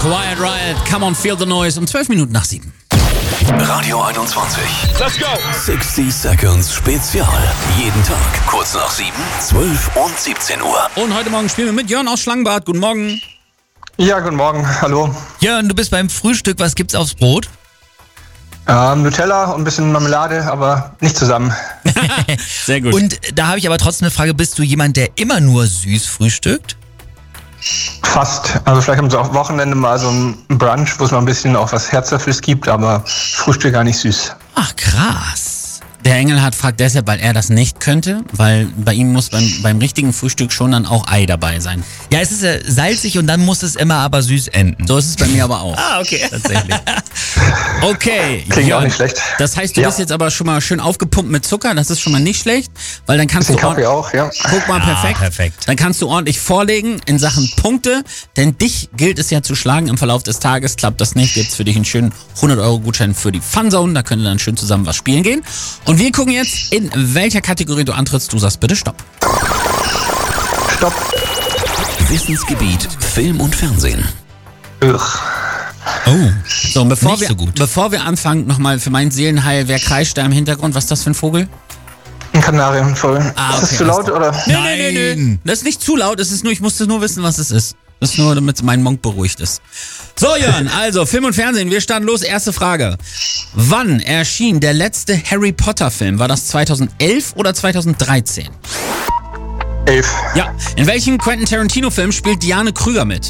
Quiet Riot, Come on, Feel the Noise, um 12 Minuten nach 7. Radio 21. Let's go! 60 Seconds Spezial. Jeden Tag kurz nach 7, 12 und 17 Uhr. Und heute Morgen spielen wir mit Jörn aus Schlangenbad. Guten Morgen. Ja, guten Morgen. Hallo. Jörn, du bist beim Frühstück. Was gibt's aufs Brot? Nutella und ein bisschen Marmelade, aber nicht zusammen. Sehr gut. Und da habe ich aber trotzdem eine Frage. Bist du jemand, der immer nur süß frühstückt? Fast. Also vielleicht haben sie auch Wochenende mal so ein Brunch, wo es mal ein bisschen auch was Herzhaftes gibt, aber Frühstück gar nicht süß. Ach, krass. Der Engelhardt fragt deshalb, weil er das nicht könnte, weil bei ihm muss beim richtigen Frühstück schon dann auch Ei dabei sein. Ja, es ist ja salzig und dann muss es immer aber süß enden. So ist es bei mir aber auch. Okay. Tatsächlich. Okay. Klingt Jörn, auch nicht schlecht. Das heißt, du bist jetzt aber schon mal schön aufgepumpt mit Zucker. Das ist schon mal nicht schlecht, weil dann kannst Bisschen du Kaffee auch, ja. Guck mal, perfekt. perfekt. Dann kannst du ordentlich vorlegen in Sachen Punkte, denn dich gilt es ja zu schlagen im Verlauf des Tages. Klappt das nicht, gibt's für dich einen schönen 100-Euro-Gutschein für die Funzone. Da könnt ihr dann schön zusammen was spielen gehen. Und wir gucken jetzt, in welcher Kategorie du antrittst. Du sagst bitte Stopp. Stopp. Wissensgebiet Film und Fernsehen. Oh, So, und bevor Nicht so gut. bevor wir anfangen, nochmal für mein Seelenheil, wer kreischt da im Hintergrund? Was ist das für ein Vogel? Ein Kanarienvogel. Ah, Ist okay, das zu laut oder? Nee. Das ist nicht zu laut, es ist nur, ich musste nur wissen, was es ist. Das ist nur, damit mein Monk beruhigt ist. So, Jörn, also Film und Fernsehen, wir starten los. Erste Frage. Wann erschien der letzte Harry Potter Film? War das 2011 oder 2013? 11. Ja. In welchem Quentin Tarantino Film spielt Diane Krüger mit?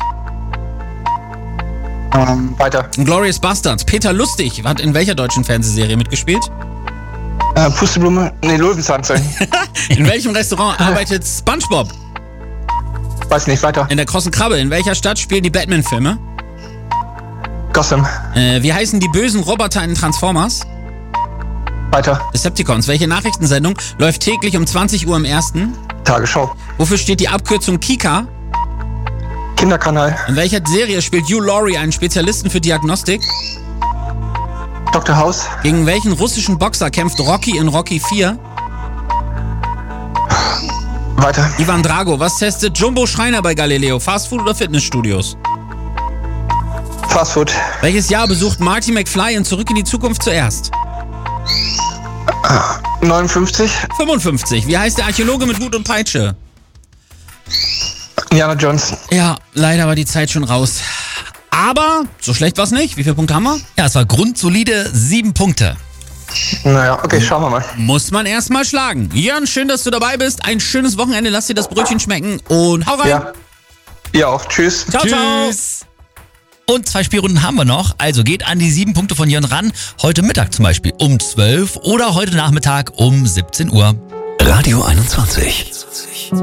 Weiter. Glorious Bastards. Peter Lustig hat in welcher deutschen Fernsehserie mitgespielt? Pusteblume? Nee, Löwenzahnfell. In welchem Restaurant arbeitet SpongeBob? Weiß nicht, weiter. In der Krossen Krabbe. In welcher Stadt spielen die Batman-Filme? Gotham. Wie heißen die bösen Roboter in Transformers? Weiter. Decepticons. Welche Nachrichtensendung läuft täglich um 20 Uhr im Ersten? Tagesschau. Wofür steht die Abkürzung Kika? Kinderkanal. In welcher Serie spielt Hugh Laurie einen Spezialisten für Diagnostik? Dr. House. Gegen welchen russischen Boxer kämpft Rocky in Rocky 4? Weiter. Ivan Drago. Was testet Jumbo Schreiner bei Galileo? Fastfood oder Fitnessstudios? Fastfood. Welches Jahr besucht Marty McFly in Zurück in die Zukunft zuerst? 59. 55. Wie heißt der Archäologe mit Hut und Peitsche? Indiana Jones. Ja, leider war die Zeit schon raus. Aber so schlecht war's nicht. Wie viele Punkte haben wir? ja, es war grundsolide 7 Punkte. Naja, okay, schauen wir mal. Muss man erstmal schlagen. Jörn, schön, dass du dabei bist. Ein schönes Wochenende. Lass dir das Brötchen schmecken und hau rein. Ja. Ihr auch. Tschüss. Ciao, ciao. Tschüss. Und 2 Spielrunden haben wir noch. Also geht an die 7 Punkte von Jörn ran. Heute Mittag zum Beispiel um 12 oder heute Nachmittag um 17 Uhr. Radio 21.